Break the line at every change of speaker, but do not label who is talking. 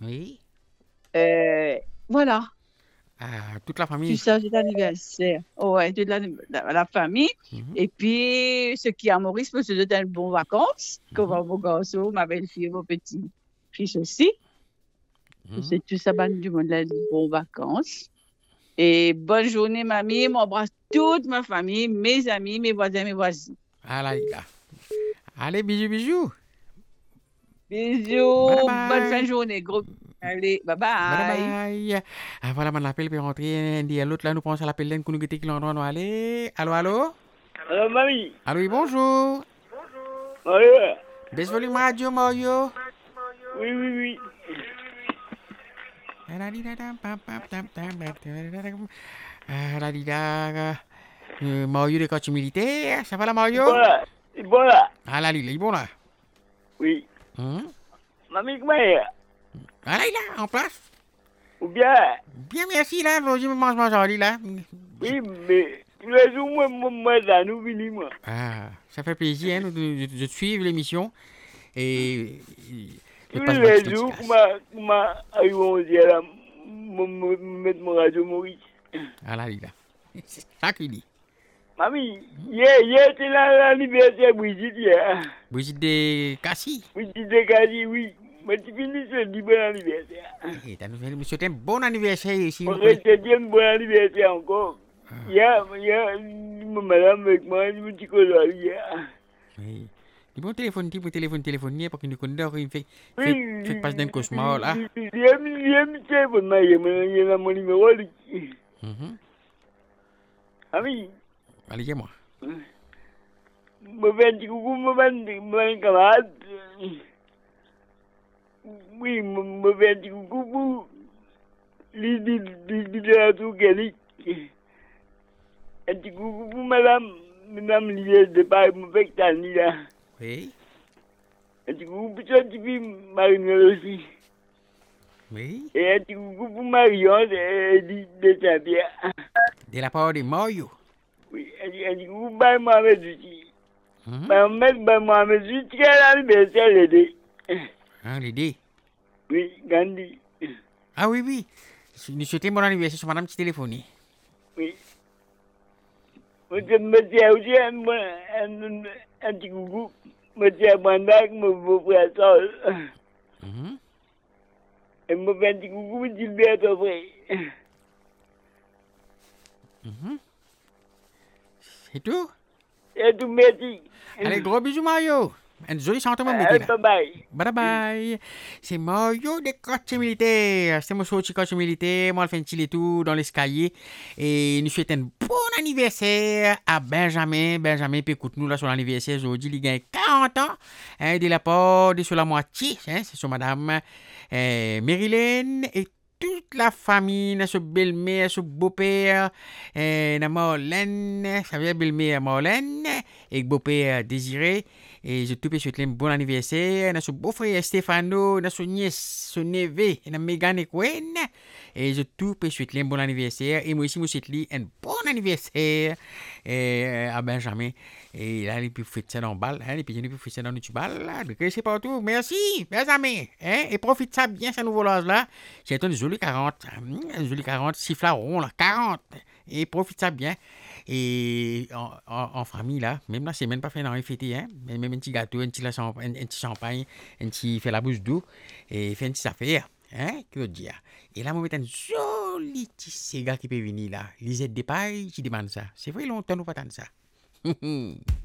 Oui.
Euh, voilà,
Ah, toute la
tout
famille.
ça, c'est l'anniversaire. Ouais, toute la famille.
Mhm,
Et puis, ceux qui à Maurice me souhaitent de bonnes vacances, comme
mhm,
mon garçon, ma belle-fille, mon petit-fils aussi.
mhm.
C'est tout ça, bah, du monde, là, bonnes vacances. Et bonne journée, mamie. M'embrasse toute ma famille, mes amis, mes voisins, mes voisines.
Ah là, les gars. Allez, bisous, bisous. Bye
Bisous, bonne fin de
bye.
journée, gros. Allez, bye
Bye
bye.
bye. Ah, voilà, mon appel peut rentrer. Dit à l'autre, là, nous pensons à l'appel d'un qu'on nous qui l'endroit, nous aller. Allô, allô?
Alors, mamie,
Allô, oui, bonjour.
Mario,
Baisse volume radio, Mario.
oui, oui, oui.
Ah, là, dis là. Mario de coach militaire. Ça va là,
C'est bon
Mario?
là, c'est bon là.
Ah, là, il est bon là.
Oui.
Hum?
Mamie, comment est
Ah, là, il est là, en place.
ou bien,
Bien, merci là. Je me mange aujourd'hui là.
oui, mais tous les jours, moi, là, nous venons, moi.
Ah, ça fait plaisir hein, de suivre l'émission et de
Tous
passer ma
les
petite
jours,
dédicace.
arrive on dit là, mettre mon radio Maurice.
Ah, là, il est là. C'est ça qu'il dit.
Mamie, hier, c'est l'anniversaire Brigitte, hier.
Brigitte de Cassis.
Brigitte de Gazi, oui. Mais tu finis ce dit bon anniversaire.
Et t'as nous souhaité un bon anniversaire ici.
On va te dire un bon anniversaire encore. Hier, madame avec moi, je me dis que là, hier.
Oui. Il bon téléphone, pour qu'il nous connaisse, il fait passe d'un
Oui,
cauchemar là.
j'aime téléphone, mais il y a mon numéro.
Mhm.
Ami,
Allez, dis-moi.
me fais un petit coucou, me camarade. Oui, me fais un petit coucou pour l'idée tout Kelly. Un petit coucou pour madame Liée de Paris, me fait que t'as ni là.
Oui,
Un petit coucou pour toi, tu Marinelle aussi.
oui.
Et un petit coucou pour Marion de Saint-Pierre.
De la part de Mario.
Oui, un petit coucou pour Mohamed aussi.
Mhm.
Mohamed aussi, tu as l'anniversaire l'aider.
Hein, les dés.
Oui, Gandhi.
Ah oui, oui. Nous souhaitons mon anniversaire sur madame qui téléphone.
Oui. Je me tiens aussi un petit coucou. Je me tiens à Bandak, mon beau-frère Sol.
Mhm.
Et me fait un petit coucou pour Gilbert Toffré.
Mhm. C'est tout?
Et tout, merci.
Allez, gros bisous Mario. Un joli chanteur même l'été là.
Bye bye.
Bye bye. C'est Mario de coach militaire. C'est mon sorti coach militaire. Moi, je fais un petit tout dans l'escalier. Et nous souhaitons un bon anniversaire à Benjamin. Benjamin, puis écoute nous là sur l'anniversaire aujourd'hui. Il gagne 40 ans. Hein, de la part de sur la moitié. Hein, c'est sur madame Marilyn et toute la famille, notre belle-mère, notre beau-père, notre Marlène, ça veut dire belle-mère Marlène, et beau-père Désiré. Et je te souhaite un bon anniversaire. Notre beau-frère Stéphano, notre nièce, son neveu, notre Megan et Gwen. Et je te souhaite un bon anniversaire. Et moi aussi, je souhaite un bon anniversaire à Benjamin. Et là, il peut faire ça dans le bal. Hein, et puis, il peut faire ça dans le bal. C'est partout. Merci, Benjamin. Hein, et profite ça bien, ce nouveau âge-là. C'est un joli 40. Un joli 40, siffla rond, là. 40. Et profite ça bien. Et en famille, là, même la semaine, pas fait dans les fêter, hein. Même un petit gâteau, un petit champagne, un petit fait la bouche d'eau. Et fait un petit affaire. Hein, que dire. Et là, on met un joli petit cigare qui peut venir là. Lisette des pailles, qui demande ça. C'est vrai, longtemps, nous pas tant ça.